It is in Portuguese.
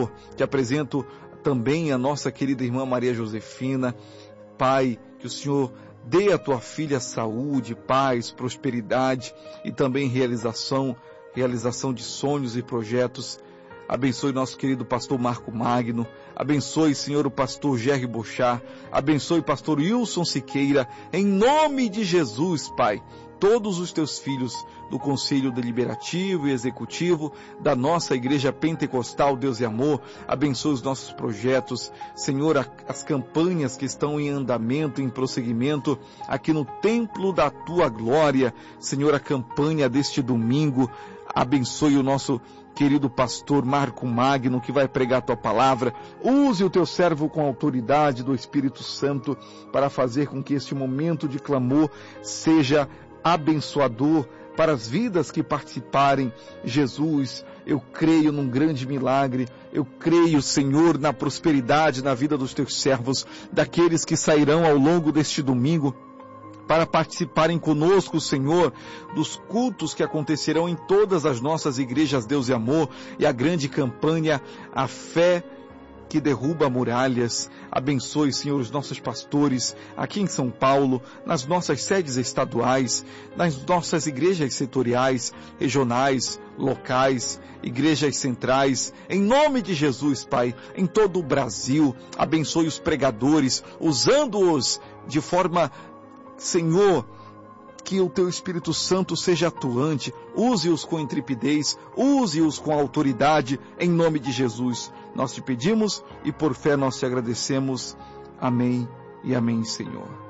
Senhor. Te apresento também a nossa querida irmã Maria Josefina. Pai, que o Senhor dê à tua filha saúde, paz, prosperidade e também realização de sonhos e projetos. Abençoe nosso querido pastor Marco Magno, abençoe, Senhor, o pastor Gerry Bochá, abençoe o pastor Wilson Siqueira, em nome de Jesus, Pai, todos os teus filhos do Conselho Deliberativo e Executivo da nossa Igreja Pentecostal Deus e Amor, abençoe os nossos projetos, Senhor, as campanhas que estão em andamento, em prosseguimento, aqui no Templo da Tua Glória, Senhor, a campanha deste domingo, abençoe o nosso querido pastor Marco Magno, que vai pregar a tua palavra. Use o teu servo com a autoridade do Espírito Santo para fazer com que este momento de clamor seja abençoador para as vidas que participarem. Jesus, eu creio num grande milagre, eu creio, Senhor, na prosperidade na vida dos teus servos, daqueles que sairão ao longo deste domingo para participarem conosco, Senhor, dos cultos que acontecerão em todas as nossas igrejas Deus e Amor, e a grande campanha, a fé que derruba muralhas. Abençoe, Senhor, os nossos pastores aqui em São Paulo, nas nossas sedes estaduais, nas nossas igrejas setoriais, regionais, locais, igrejas centrais, em nome de Jesus, Pai, em todo o Brasil. Abençoe os pregadores, usando-os de forma, Senhor, que o teu Espírito Santo seja atuante, use-os com intrepidez, use-os com autoridade, em nome de Jesus. Nós te pedimos e por fé nós te agradecemos. Amém e amém, Senhor.